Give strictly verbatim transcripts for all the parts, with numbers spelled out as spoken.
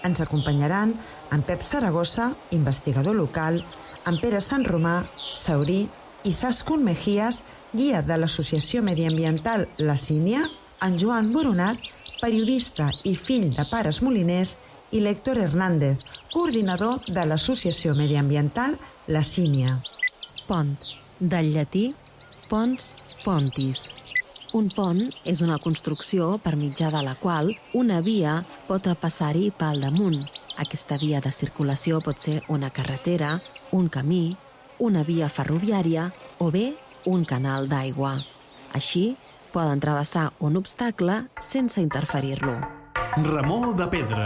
Ens acompanyaran en Pep Saragossa, investigador local, en Pere Sant Romà, saurí, i Zaskun Mejías, guia de l'Associació Mediambiental La Sínia, en Joan Boronat, periodista i fill de pares moliners, i l'Héctor Hernández, coordinador de l'Associació Mediambiental La Sínia. Pont, del llatí pons pontis. Un pont és una construcció per mitjà de la qual una via pot passar-hi pel damunt. Aquesta via de circulació pot ser una carretera, un camí, una via ferroviària o bé un canal d'aigua. Així, poden travessar un obstacle sense interferir-lo. Remor de pedra.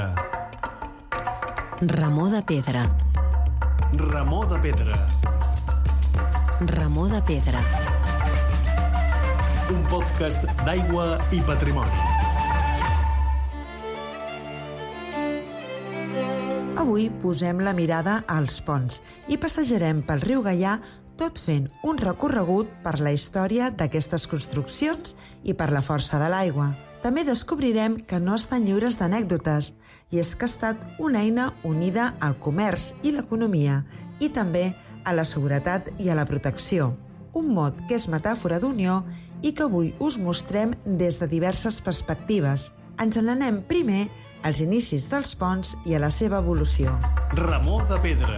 Remor de pedra. Remor de pedra. Remor de pedra. Un podcast d'aigua i patrimoni. Avui posem la mirada als ponts i passejarem pel riu Gaià tot fent un recorregut per la història d'aquestes construccions i per la força de l'aigua. També descobrirem que no estan lliures d'anècdotes, i és que ha estat una eina unida al comerç i l'economia, i també a la seguretat i a la protecció. Un mot que és metàfora d'unió i que avui us mostrem des de diverses perspectives. Ens n'anem primer als inicis dels ponts i a la seva evolució. Remor de pedra.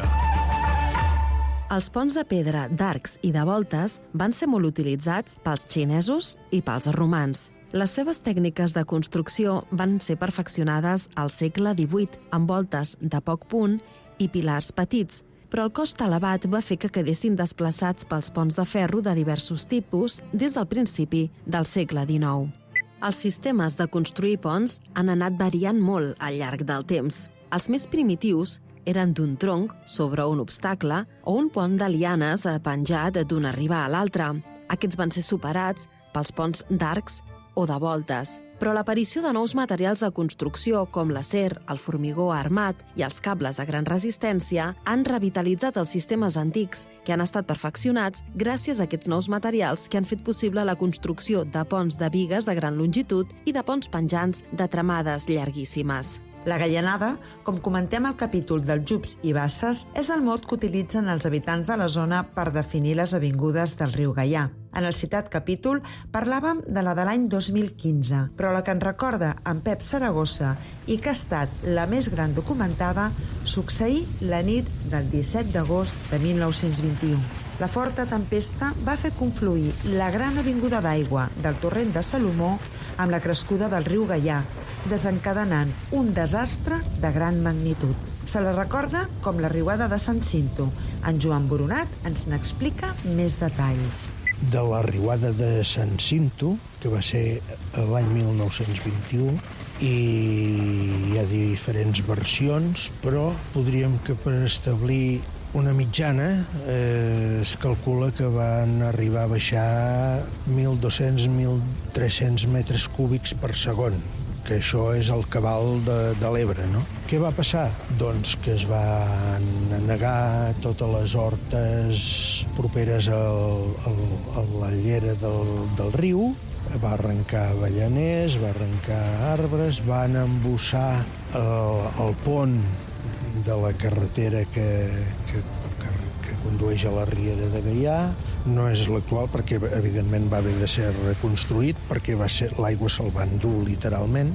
Els ponts de pedra, d'arcs i de voltes van ser molt utilitzats pels xinesos i pels romans. Les seves tècniques de construcció van ser perfeccionades al segle divuit, amb voltes de poc punt i pilars petits, però el cost elevat va fer que quedessin desplaçats pels ponts de ferro de diversos tipus des del principi del segle dinou. Els sistemes de construir ponts han anat variant molt al llarg del temps. Els més primitius eren d'un tronc sobre un obstacle o un pont de lianes penjat d'una riba a l'altra. Aquests van ser superats pels ponts d'arcs o de voltes, però l'aparició de nous materials de construcció com l'acer, el formigó armat i els cables de gran resistència han revitalitzat els sistemes antics que han estat perfeccionats gràcies a aquests nous materials que han fet possible la construcció de ponts de bigues de gran longitud i de ponts penjants de tramades llarguíssimes. La gaianada, com comentem al capítol dels jubs i basses, és el mot que utilitzen els habitants de la zona per definir les avingudes del riu Gaià. En el citat capítol parlàvem de la de l'any dos mil quinze, però la que ens recorda en Pep Saragossa i que ha estat la més gran documentada succeí la nit del disset d'agost de mil nou-cents vint-i-u. La forta tempesta va fer confluir la gran avinguda d'aigua del torrent de Salomó amb la crescuda del riu Gaià, desencadenant un desastre de gran magnitud. Se la recorda com la riuada de Sant Cinto. En Joan Boronat ens n'explica més detalls. De la riuada de Sant Cinto, que va ser l'any mil nou-cents vint-i-u, i hi ha diferents versions, però podríem que per establir una mitjana eh, es calcula que van arribar a baixar mil dos-cents a mil tres-cents metres cúbics per segon, que això és el cabal de, de l'Ebre, no? Què va passar? Doncs que es van anegar totes les hortes properes al, al, a la llera del, del riu, va arrencar avellaners, va arrencar arbres, van embussar el, el pont de la carretera que, que, que, que condueix a la riera de Gaià. No és l'actual perquè, evidentment, va haver de ser reconstruït perquè va ser l'aigua se'l va endur literalment,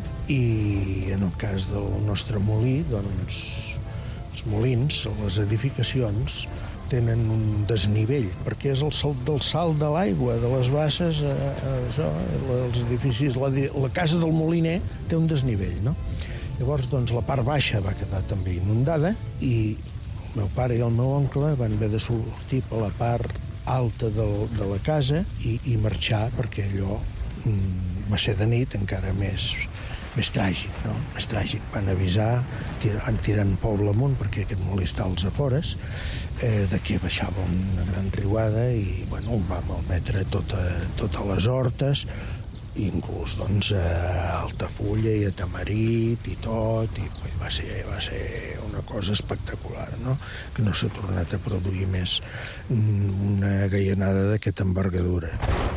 i en el cas del nostre molí, doncs, els molins, les edificacions, tenen un desnivell, perquè és el salt del salt de l'aigua, de les basses, a, a això, els edificis, la, la casa del moliner té un desnivell, no? Llavors, doncs, la part baixa va quedar també inundada i el meu pare i el meu oncle van haver de sortir per la part alta del, de la casa i, i marxar, perquè allò mm, va ser de nit encara més, més tràgic, no? Més tràgic. Van avisar, tirant, tirant poble amunt, perquè aquest molí està als afores, eh, de que baixava una gran riuada i, bueno, va malmetre tota, totes les hortes, inclús doncs, a Altafulla i a Tamarit i tot, i va ser, va ser una cosa espectacular, no? Que no s'ha tornat a produir més una gaianada d'aquesta envergadura.